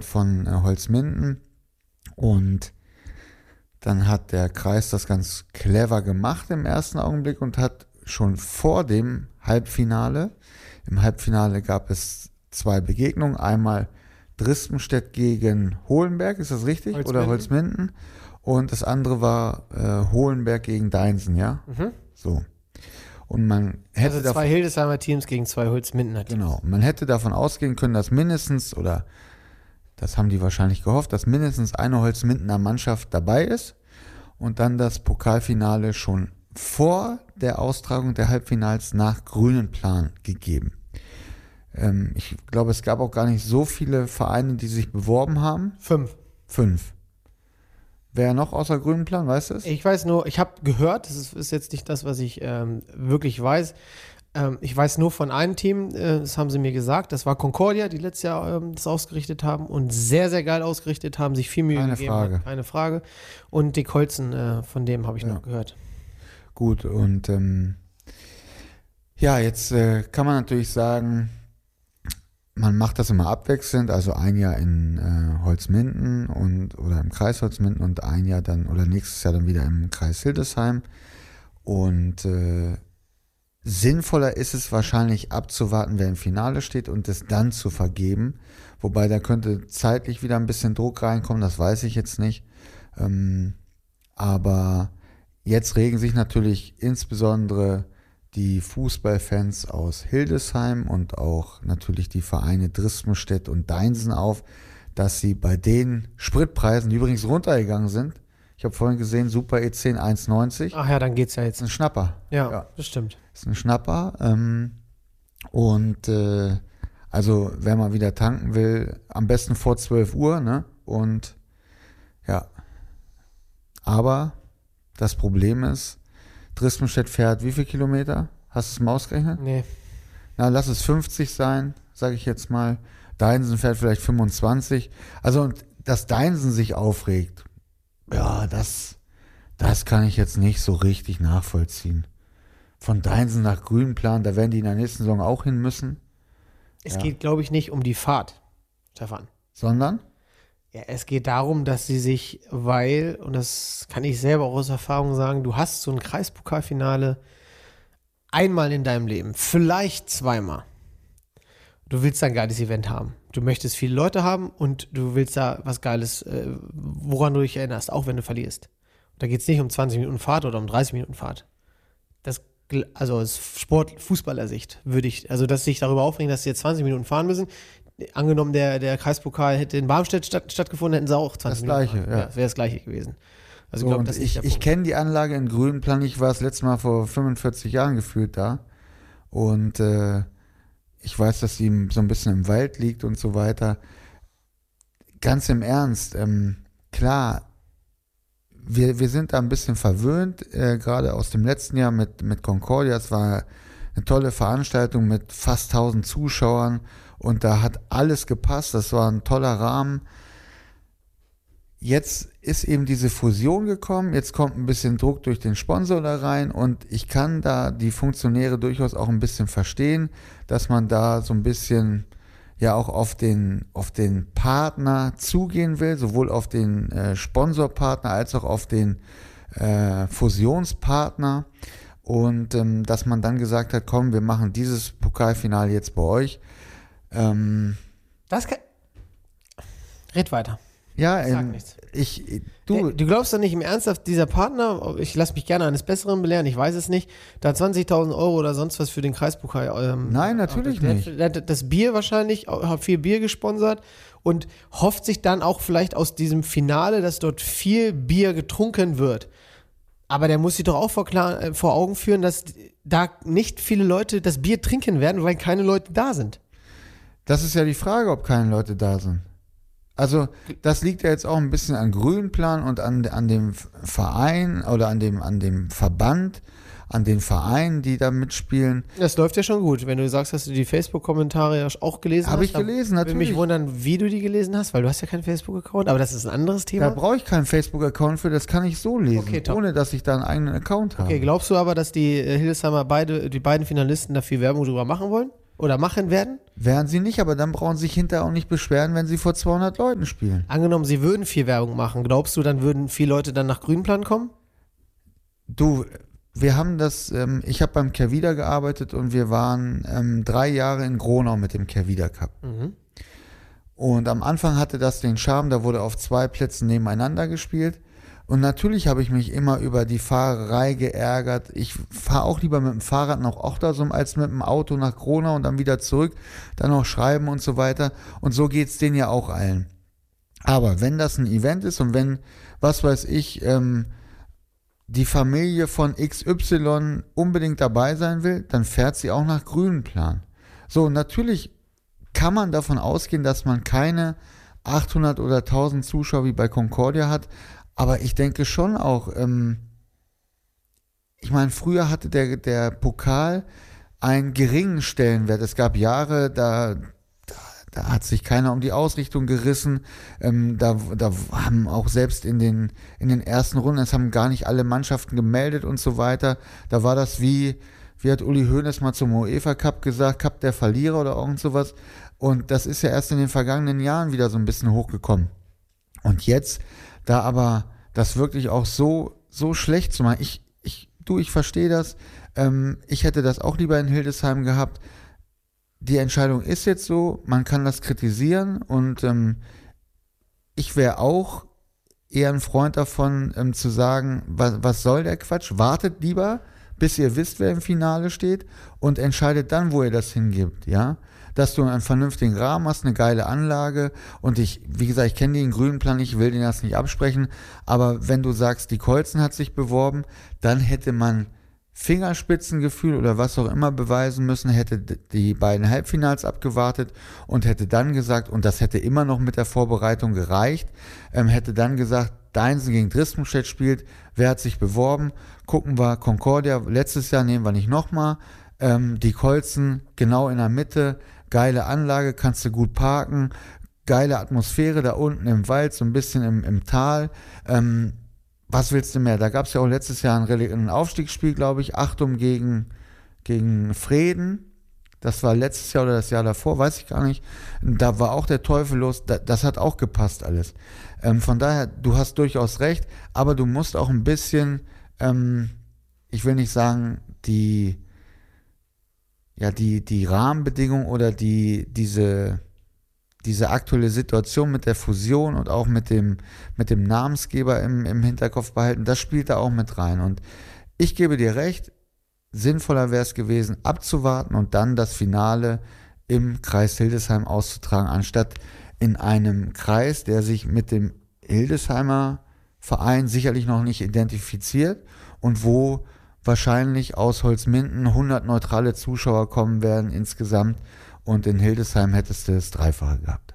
von Holzminden. Und dann hat der Kreis das ganz clever gemacht im ersten Augenblick und hat schon vor dem Halbfinale, im Halbfinale gab es 2 Begegnungen, einmal Drispenstedt gegen Hohenberg, ist das richtig? Holzminden. Oder Holzminden. Und das andere war Hohenberg gegen Deinsen, ja? So. Und man hätte also 2 Hildesheimer Teams gegen 2 Holzmindener Teams. Genau. Man hätte davon ausgehen können, dass mindestens, oder das haben die wahrscheinlich gehofft, dass mindestens eine Holzmindener Mannschaft dabei ist und dann das Pokalfinale schon vor der Austragung der Halbfinals nach grünen Plan gegeben. Ich glaube, es gab auch gar nicht so viele Vereine, die sich beworben haben. 5. Wer noch außer grünen Plan, weißt du es? Ich weiß nur, ich habe gehört, das ist jetzt nicht das, was ich wirklich weiß. Ich weiß nur von einem Team, das haben sie mir gesagt, das war Concordia, die letztes Jahr das ausgerichtet haben und sehr, sehr geil ausgerichtet haben, sich viel Mühe gegeben haben. Keine Frage. Und Dick Holzen, von dem habe ich noch gehört. Gut, und jetzt kann man natürlich sagen, man macht das immer abwechselnd, also ein Jahr in Holzminden oder im Kreis Holzminden und ein Jahr dann oder nächstes Jahr dann wieder im Kreis Hildesheim. Und sinnvoller ist es wahrscheinlich abzuwarten, wer im Finale steht und es dann zu vergeben. Wobei da könnte zeitlich wieder ein bisschen Druck reinkommen, das weiß ich jetzt nicht. Aber jetzt regen sich natürlich insbesondere die Fußballfans aus Hildesheim und auch natürlich die Vereine Drispenstedt und Deinsen auf, dass sie bei den Spritpreisen, die übrigens runtergegangen sind, ich habe vorhin gesehen, Super E10 1,90. Ach ja, dann geht's ja jetzt. Ist ein Schnapper. Ja, das stimmt. Ist ein Schnapper. Also wer mal wieder tanken will, am besten vor 12 Uhr, ne? Und ja. Aber das Problem ist, Drispenstedt fährt wie viele Kilometer? Hast du es mal ausgerechnet? Nee. Na, lass es 50 sein, sage ich jetzt mal. Deinsen fährt vielleicht 25. Also, und dass Deinsen sich aufregt, ja, das kann ich jetzt nicht so richtig nachvollziehen. Von Deinsen nach Grünplan, da werden die in der nächsten Saison auch hin müssen. Es geht, glaube ich, nicht um die Fahrt, Stefan. Sondern? Ja, es geht darum, dass sie sich, und das kann ich selber auch aus Erfahrung sagen, du hast so ein Kreispokalfinale einmal in deinem Leben, vielleicht 2-mal. Du willst da ein geiles Event haben. Du möchtest viele Leute haben und du willst da was Geiles, woran du dich erinnerst, auch wenn du verlierst. Da geht es nicht um 20 Minuten Fahrt oder um 30 Minuten Fahrt. Also aus Fußballersicht würde ich, also dass sich darüber aufregen, dass sie jetzt 20 Minuten fahren müssen. Angenommen, der Kreispokal hätte in Barmstedt stattgefunden, hätten sie auch 20 Minuten Das Gleiche, fahren. Ja, das wäre das Gleiche gewesen. Also so, ich kenne die Anlage in Grünplan, ich war das letzte Mal vor 45 Jahren gefühlt da. Und ich weiß, dass sie so ein bisschen im Wald liegt und so weiter. Ganz im Ernst, klar, wir sind da ein bisschen verwöhnt, gerade aus dem letzten Jahr mit Concordia. Es war eine tolle Veranstaltung mit fast 1000 Zuschauern und da hat alles gepasst. Das war ein toller Rahmen. Jetzt ist eben diese Fusion gekommen, jetzt kommt ein bisschen Druck durch den Sponsor da rein und ich kann da die Funktionäre durchaus auch ein bisschen verstehen, dass man da so ein bisschen ja auch auf den Partner zugehen will, sowohl auf den Sponsorpartner als auch auf den Fusionspartner und dass man dann gesagt hat, komm, wir machen dieses Pokalfinale jetzt bei euch. Red weiter. Ja, Sag nichts. Du glaubst doch nicht im Ernsthaft, dieser Partner, ich lasse mich gerne eines Besseren belehren, ich weiß es nicht, da 20.000 € oder sonst was für den Kreispokal. Nein, natürlich nicht. Der hat das Bier wahrscheinlich, hat viel Bier gesponsert und hofft sich dann auch vielleicht aus diesem Finale, dass dort viel Bier getrunken wird. Aber der muss sich doch auch vor Augen führen, dass da nicht viele Leute das Bier trinken werden, weil keine Leute da sind. Das ist ja die Frage, ob keine Leute da sind. Also das liegt ja jetzt auch ein bisschen an Grünplan und an dem Verein oder an dem Verband, an den Vereinen, die da mitspielen. Das läuft ja schon gut. Wenn du sagst, hast du die Facebook-Kommentare auch gelesen hast. Habe ich gelesen, natürlich. Würde mich wundern, wie du die gelesen hast, weil du hast ja keinen Facebook-Account, aber das ist ein anderes Thema. Da brauche ich keinen Facebook-Account für, das kann ich so lesen, okay, ohne dass ich da einen eigenen Account habe. Okay, glaubst du aber, dass die Hildesheimer die beiden Finalisten da viel Werbung drüber machen wollen? oder machen werden? Werden sie nicht, aber dann brauchen sie sich hinterher auch nicht beschweren, wenn sie vor 200 Leuten spielen. Angenommen, sie würden viel Werbung machen. Glaubst du, dann würden viele Leute dann nach Grünplan kommen? Du, wir haben ich habe beim Kervida gearbeitet und wir waren 3 Jahre in Gronau mit dem Kervida Cup. Und am Anfang hatte das den Charme, da wurde auf 2 Plätzen nebeneinander gespielt. Und natürlich habe ich mich immer über die Fahrerei geärgert. Ich fahre auch lieber mit dem Fahrrad nach Ochtersum als mit dem Auto nach Gronau und dann wieder zurück, dann noch schreiben und so weiter. Und so geht es denen ja auch allen. Aber wenn das ein Event ist und wenn, was weiß ich, die Familie von XY unbedingt dabei sein will, dann fährt sie auch nach Grünplan. So, natürlich kann man davon ausgehen, dass man keine 800 oder 1000 Zuschauer wie bei Concordia hat, aber ich denke schon auch, ich meine, früher hatte der Pokal einen geringen Stellenwert. Es gab Jahre, da hat sich keiner um die Ausrichtung gerissen. Da haben auch selbst in den ersten Runden, es haben gar nicht alle Mannschaften gemeldet und so weiter. Da war das wie hat Uli Hoeneß mal zum UEFA Cup gesagt, Cup der Verlierer oder irgend sowas. Und das ist ja erst in den vergangenen Jahren wieder so ein bisschen hochgekommen. Und jetzt, da aber das wirklich auch so schlecht zu machen, ich verstehe das. Ich hätte das auch lieber in Hildesheim gehabt. Die Entscheidung ist jetzt so, man kann das kritisieren und ich wäre auch eher ein Freund davon, zu sagen, was soll der Quatsch? Wartet lieber, bis ihr wisst, wer im Finale steht und entscheidet dann, wo ihr das hingibt, ja? Dass du einen vernünftigen Rahmen hast, eine geile Anlage und wie gesagt, ich kenne den Grünplan, ich will den das nicht absprechen, aber wenn du sagst, die Colson hat sich beworben, dann hätte man Fingerspitzengefühl oder was auch immer beweisen müssen, hätte die beiden Halbfinals abgewartet und hätte dann gesagt, und das hätte immer noch mit der Vorbereitung gereicht, hätte dann gesagt, Deinsen gegen Drispenstedt spielt, wer hat sich beworben, gucken wir, Concordia, letztes Jahr nehmen wir nicht nochmal, die Colson genau in der Mitte, geile Anlage, kannst du gut parken, geile Atmosphäre da unten im Wald, so ein bisschen im Tal, was willst du mehr? Da gab es ja auch letztes Jahr ein Aufstiegsspiel, glaube ich, Achtung gegen Freden. Das war letztes Jahr oder das Jahr davor, weiß ich gar nicht. Da war auch der Teufel los. Das hat auch gepasst alles. Von daher, du hast durchaus recht, aber du musst auch ein bisschen, ich will nicht sagen, die Rahmenbedingungen oder diese aktuelle Situation mit der Fusion und auch mit dem Namensgeber im Hinterkopf behalten, das spielt da auch mit rein. Und ich gebe dir recht, sinnvoller wäre es gewesen, abzuwarten und dann das Finale im Kreis Hildesheim auszutragen, anstatt in einem Kreis, der sich mit dem Hildesheimer Verein sicherlich noch nicht identifiziert und wo wahrscheinlich aus Holzminden 100 neutrale Zuschauer kommen werden insgesamt. Und in Hildesheim hättest du das Dreifache gehabt.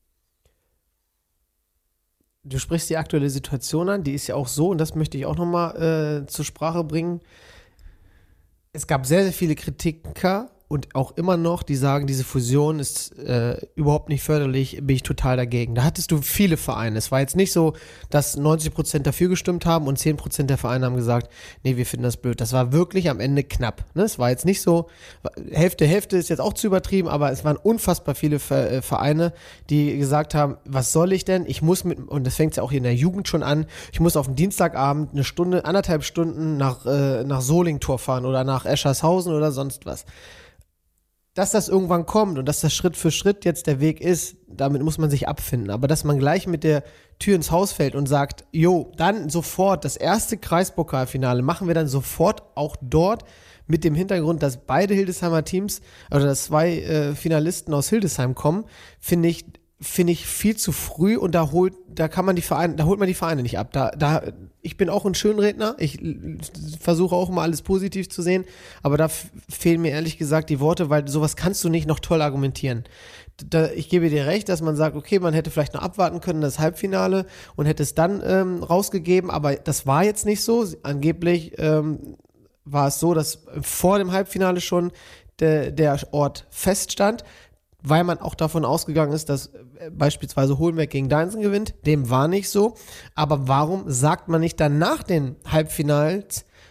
Du sprichst die aktuelle Situation an, die ist ja auch so, und das möchte ich auch nochmal zur Sprache bringen. Es gab sehr, sehr viele Kritiker und auch immer noch, die sagen, diese Fusion ist überhaupt nicht förderlich, bin ich total dagegen. Da hattest du viele Vereine. Es war jetzt nicht so, dass 90% dafür gestimmt haben und 10% der Vereine haben gesagt, nee, wir finden das blöd. Das war wirklich am Ende knapp. Ne? Es war jetzt nicht so, Hälfte ist jetzt auch zu übertrieben, aber es waren unfassbar viele Vereine, die gesagt haben, was soll ich denn? Ich muss und das fängt ja auch hier in der Jugend schon an, ich muss auf den Dienstagabend 1,5 Stunden nach Solingtor fahren oder nach Eschershausen oder sonst was. Dass das irgendwann kommt und dass das Schritt für Schritt jetzt der Weg ist, damit muss man sich abfinden. Aber dass man gleich mit der Tür ins Haus fällt und sagt, jo, dann sofort das erste Kreispokalfinale machen wir dann sofort auch dort mit dem Hintergrund, dass beide Hildesheimer Teams, oder dass 2 Finalisten aus Hildesheim kommen, finde ich viel zu früh und da holt man die Vereine nicht ab. Ich bin auch ein Schönredner, ich versuche auch immer alles positiv zu sehen, aber da fehlen mir ehrlich gesagt die Worte, weil sowas kannst du nicht noch toll argumentieren. Ich gebe dir recht, dass man sagt, okay, man hätte vielleicht noch abwarten können, das Halbfinale, und hätte es dann rausgegeben, aber das war jetzt nicht so. Angeblich war es so, dass vor dem Halbfinale schon der Ort feststand, weil man auch davon ausgegangen ist, dass beispielsweise Hohenberg gegen Deinsen gewinnt. Dem war nicht so. Aber warum sagt man nicht dann nach den Halbfinals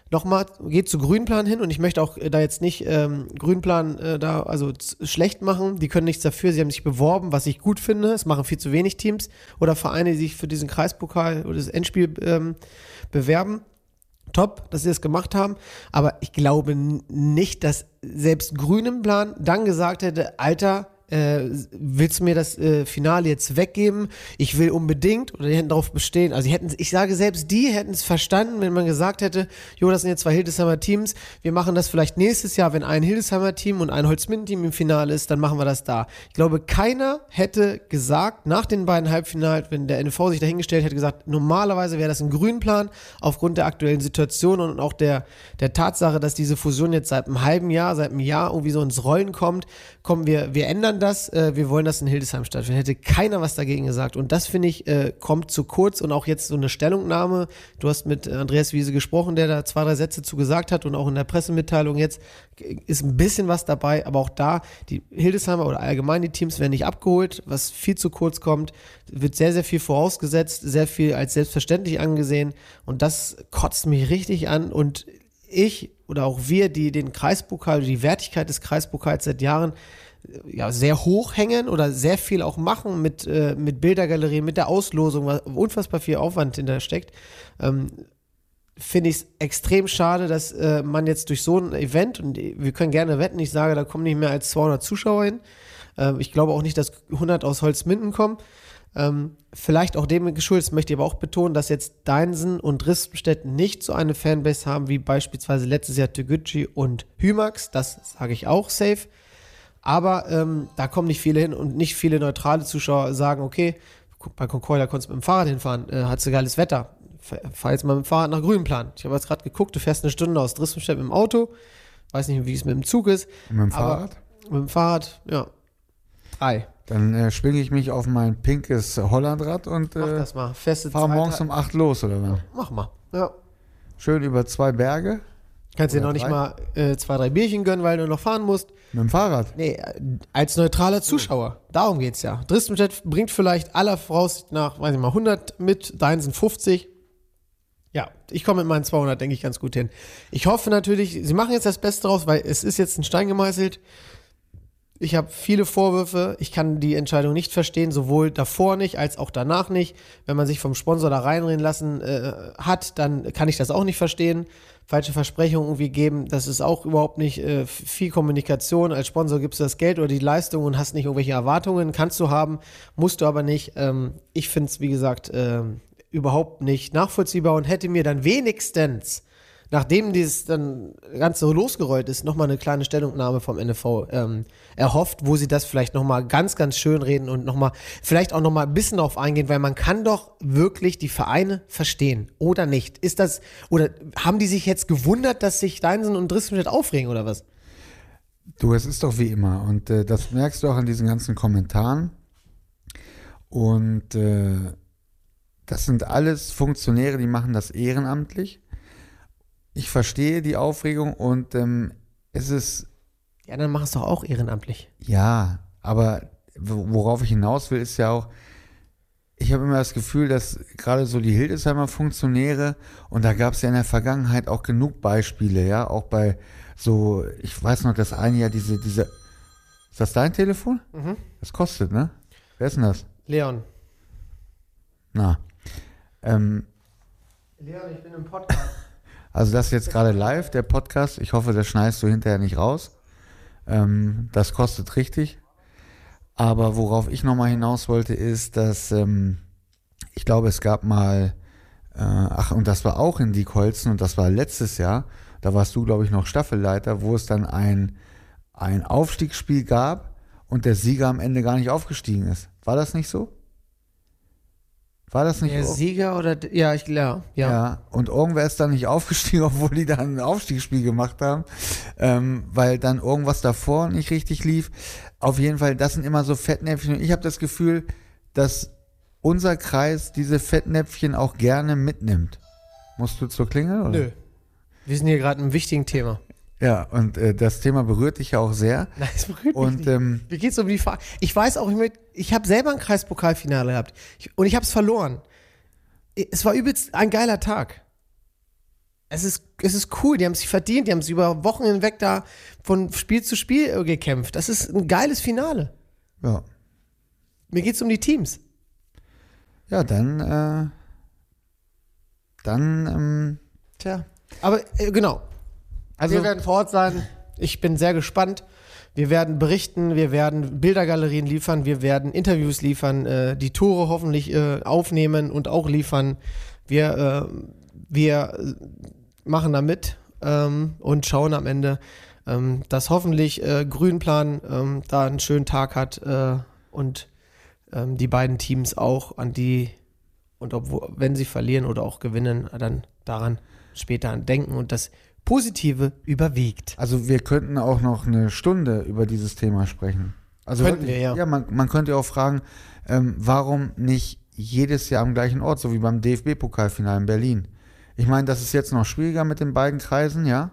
nochmal, geht zu Grünplan hin und ich möchte auch da jetzt nicht Grünplan schlecht machen. Die können nichts dafür. Sie haben sich beworben, was ich gut finde. Es machen viel zu wenig Teams oder Vereine, die sich für diesen Kreispokal oder das Endspiel bewerben. Top, dass sie das gemacht haben. Aber ich glaube nicht, dass selbst Grünplan dann gesagt hätte, Alter, willst du mir das Finale jetzt weggeben? Ich will unbedingt, oder die hätten darauf bestehen, also ich sage, selbst die hätten es verstanden, wenn man gesagt hätte, jo, das sind jetzt 2 Hildesheimer Teams, wir machen das vielleicht nächstes Jahr, wenn ein Hildesheimer Team und ein Holzminden-Team im Finale ist, dann machen wir das da. Ich glaube, keiner hätte gesagt, nach den beiden Halbfinalen, wenn der NV sich dahingestellt hätte, gesagt, normalerweise wäre das ein Grünplan, aufgrund der aktuellen Situation und auch der Tatsache, dass diese Fusion jetzt seit einem halben Jahr, seit einem Jahr irgendwie so ins Rollen kommt, wir ändern das, wir wollen das in Hildesheim stattfinden. Hätte keiner was dagegen gesagt. Und das, finde ich, kommt zu kurz. Und auch jetzt so eine Stellungnahme. Du hast mit Andreas Wiese gesprochen, der da 2, 3 Sätze zu gesagt hat. Und auch in der Pressemitteilung jetzt ist ein bisschen was dabei. Aber auch da, die Hildesheimer oder allgemein die Teams werden nicht abgeholt, was viel zu kurz kommt. Wird sehr, sehr viel vorausgesetzt, sehr viel als selbstverständlich angesehen. Und das kotzt mich richtig an. Und ich oder auch wir, die den Kreispokal, die Wertigkeit des Kreispokals seit Jahren ja, sehr hoch hängen oder sehr viel auch machen mit Bildergalerie, mit der Auslosung, was unfassbar viel Aufwand hinter steckt, finde ich es extrem schade, dass man jetzt durch so ein Event, und wir können gerne wetten, ich sage, da kommen nicht mehr als 200 Zuschauer hin. Ich glaube auch nicht, dass 100 aus Holzminden kommen. Vielleicht auch dem geschuldet, das möchte ich aber auch betonen, dass jetzt Deinsen und Ristenstedt nicht so eine Fanbase haben wie beispielsweise letztes Jahr Tegucci und Hymax, das sage ich auch safe. Aber da kommen nicht viele hin und nicht viele neutrale Zuschauer sagen, okay, bei Concordia konntest du mit dem Fahrrad hinfahren, hattest du geiles Wetter, fahr jetzt mal mit dem Fahrrad nach Grünplan. Ich habe jetzt gerade geguckt, du fährst eine Stunde aus Ristenstedt mit dem Auto, weiß nicht, wie es mit dem Zug ist. Mit dem Fahrrad? Mit dem Fahrrad, ja. 3. Dann schwinge ich mich auf mein pinkes Hollandrad und Mach das mal. fahre morgens um 8 los, oder was? Mach mal, ja. Schön über 2 Berge. Kannst dir noch nicht mal 2, 3 Bierchen gönnen, weil du noch fahren musst. Mit dem Fahrrad? Nee, als neutraler Zuschauer. Darum geht's ja. Dristenstedt bringt vielleicht aller Voraussicht nach, weiß ich mal, 100 mit, deinen sind 50. Ja, ich komme mit meinen 200, denke ich, ganz gut hin. Ich hoffe natürlich, sie machen jetzt das Beste draus, weil es ist jetzt ein Stein gemeißelt. Ich habe viele Vorwürfe. Ich kann die Entscheidung nicht verstehen, sowohl davor nicht als auch danach nicht. Wenn man sich vom Sponsor da reinreden lassen hat, dann kann ich das auch nicht verstehen. Falsche Versprechungen irgendwie geben, das ist auch überhaupt nicht viel Kommunikation. Als Sponsor gibst du das Geld oder die Leistung und hast nicht irgendwelche Erwartungen. Kannst du haben, musst du aber nicht. Ich finde es, wie gesagt, überhaupt nicht nachvollziehbar und hätte mir dann wenigstens, nachdem dieses dann Ganze losgerollt ist, nochmal eine kleine Stellungnahme vom NFV erhofft, wo sie das vielleicht nochmal ganz, ganz schön reden und vielleicht auch nochmal ein bisschen darauf eingehen, weil man kann doch wirklich die Vereine verstehen, oder nicht? Oder haben die sich jetzt gewundert, dass sich Deinsen und Dristenstedt aufregen, oder was? Du, es ist doch wie immer und das merkst du auch an diesen ganzen Kommentaren und das sind alles Funktionäre, die machen das ehrenamtlich. Ich verstehe die Aufregung und es ist... Die anderen machen es doch auch ehrenamtlich. Ja, aber worauf ich hinaus will, ist ja auch, ich habe immer das Gefühl, dass gerade so die Hildesheimer Funktionäre, und da gab es ja in der Vergangenheit auch genug Beispiele, ja, auch bei so, ich weiß noch, dass ein Jahr diese, ist das dein Telefon? Mhm. Das kostet, ne? Wer ist denn das? Leon. Na. Leon, ich bin im Podcast. Also das ist jetzt gerade live, der Podcast. Ich hoffe, das schneidest du hinterher nicht raus. Das kostet richtig. Aber worauf ich nochmal hinaus wollte, ist, dass ich glaube, es gab mal, und das war auch in Diekholzen und das war letztes Jahr, da warst du, glaube ich, noch Staffelleiter, wo es dann ein Aufstiegsspiel gab und der Sieger am Ende gar nicht aufgestiegen ist. War das nicht so? War das nicht der so? Sieger oder ja, ich glaube, ja. Ja, und irgendwer ist dann nicht aufgestiegen, obwohl die dann ein Aufstiegsspiel gemacht haben, weil dann irgendwas davor nicht richtig lief. Auf jeden Fall, das sind immer so Fettnäpfchen. Und ich habe das Gefühl, dass unser Kreis diese Fettnäpfchen auch gerne mitnimmt. Musst du zur Klingel? Oder? Nö. Wir sind hier gerade im wichtigen Thema. Ja, und das Thema berührt dich ja auch sehr. Nein, es berührt mich Und nicht. Wie geht's um die Frage? Ich weiß auch, ich habe selber ein Kreispokalfinale gehabt und ich habe es verloren. Es war übelst ein geiler Tag. Es ist cool, die haben sich verdient, die haben sich über Wochen hinweg da von Spiel zu Spiel gekämpft. Das ist ein geiles Finale. Ja. Mir geht's um die Teams. Ja, dann, tja. Aber genau. Also, Wir werden vor Ort sein. Ich bin sehr gespannt. Wir werden berichten, wir werden Bildergalerien liefern, wir werden Interviews liefern, die Tore hoffentlich aufnehmen und auch liefern. Wir machen da mit und schauen am Ende, dass hoffentlich Grünplan da einen schönen Tag hat und die beiden Teams auch wenn sie verlieren oder auch gewinnen, dann daran später denken und das Positive überwiegt. Also wir könnten auch noch eine Stunde über dieses Thema sprechen. Also Könnten wirklich, wir, ja. Ja, man könnte auch fragen, warum nicht jedes Jahr am gleichen Ort, so wie beim DFB-Pokalfinale in Berlin. Ich meine, das ist jetzt noch schwieriger mit den beiden Kreisen, ja.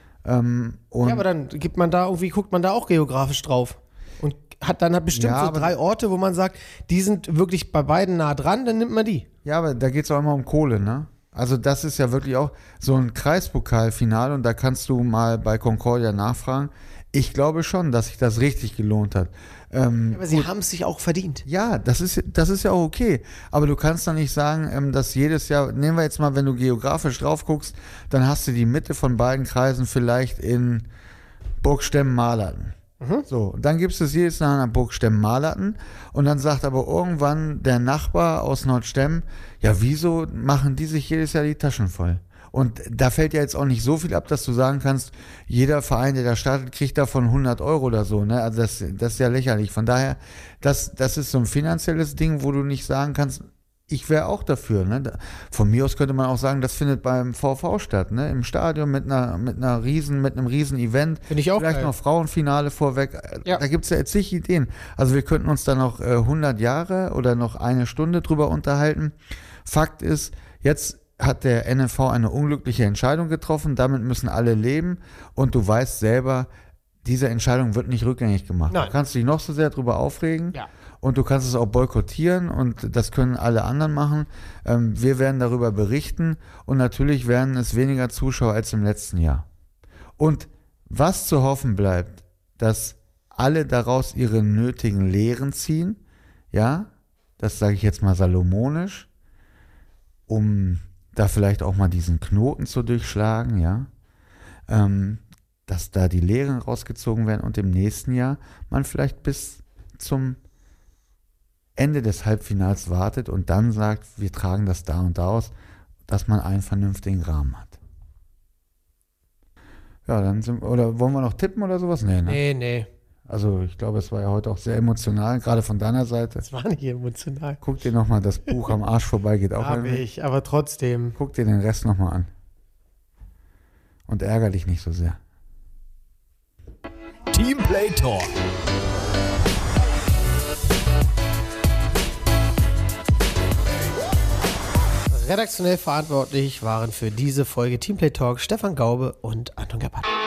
Und Ja, aber dann guckt man da auch geografisch drauf. Und hat bestimmt Ja, so aber 3 Orte, wo man sagt, die sind wirklich bei beiden nah dran, dann nimmt man die. Ja, aber da geht es auch immer um Kohle, ne? Also das ist ja wirklich auch so ein Kreispokalfinale und da kannst du mal bei Concordia nachfragen. Ich glaube schon, dass sich das richtig gelohnt hat. Aber sie haben es sich auch verdient. Ja, das ist ja auch okay. Aber du kannst doch nicht sagen, dass jedes Jahr, nehmen wir jetzt mal, wenn du geografisch drauf guckst, dann hast du die Mitte von beiden Kreisen vielleicht in Burgstemm-Malerten. So, dann gibt es jedes Jahr nach Burgstemm-Malerten und dann sagt aber irgendwann der Nachbar aus Nordstemm, ja, wieso machen die sich jedes Jahr die Taschen voll? Und da fällt ja jetzt auch nicht so viel ab, dass du sagen kannst, jeder Verein, der da startet, kriegt davon 100 Euro oder so, ne? Also das ist ja lächerlich. Von daher, das ist so ein finanzielles Ding, wo du nicht sagen kannst, ich wäre auch dafür, ne? Von mir aus könnte man auch sagen, das findet beim VV statt, ne? Im Stadion mit einem riesen Event. Finde ich auch Vielleicht geil. noch Frauenfinale vorweg. Ja. Da gibt es ja jetzt zig Ideen. Also wir könnten uns da noch 100 Jahre oder noch eine Stunde drüber unterhalten. Fakt ist, jetzt hat der NFV eine unglückliche Entscheidung getroffen. Damit müssen alle leben. Und du weißt selber, diese Entscheidung wird nicht rückgängig gemacht. Nein. Du kannst dich noch so sehr drüber aufregen. Ja. Und du kannst es auch boykottieren und das können alle anderen machen. Wir werden darüber berichten und natürlich werden es weniger Zuschauer als im letzten Jahr. Und was zu hoffen bleibt, dass alle daraus ihre nötigen Lehren ziehen, ja, das sage ich jetzt mal salomonisch, um da vielleicht auch mal diesen Knoten zu durchschlagen, ja, dass da die Lehren rausgezogen werden und im nächsten Jahr man vielleicht bis zum Ende des Halbfinals wartet und dann sagt, wir tragen das da und da aus, dass man einen vernünftigen Rahmen hat. Ja, oder wollen wir noch tippen oder sowas? Nee, ne? Nee. Also ich glaube, es war ja heute auch sehr emotional, gerade von deiner Seite. Das war nicht emotional. Guck dir nochmal das Buch Am Arsch vorbei, geht auch. Habe ich, aber trotzdem. Guck dir den Rest nochmal an. Und ärger dich nicht so sehr. Teamplay Talk. Redaktionell verantwortlich waren für diese Folge Teamplay Talk Stefan Gaube und Anton Gebhardt.